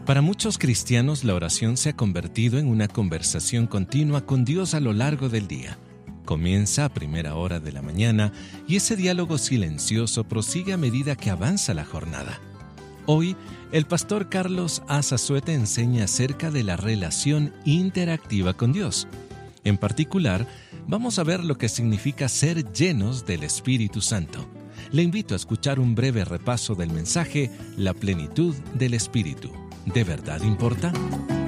Para muchos cristianos, la oración se ha convertido en una conversación continua con Dios a lo largo del día. Comienza a primera hora de la mañana y ese diálogo silencioso prosigue a medida que avanza la jornada. Hoy, el pastor Carlos Azazueta enseña acerca de la relación interactiva con Dios. En particular, vamos a ver lo que significa ser llenos del Espíritu Santo. Le invito a escuchar un breve repaso del mensaje La plenitud del Espíritu. ¿De verdad importa?